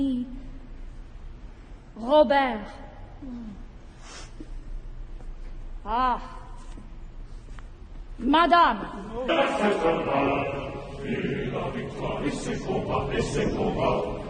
Robert. Ah, madame. Et la victoire, et c'est combat,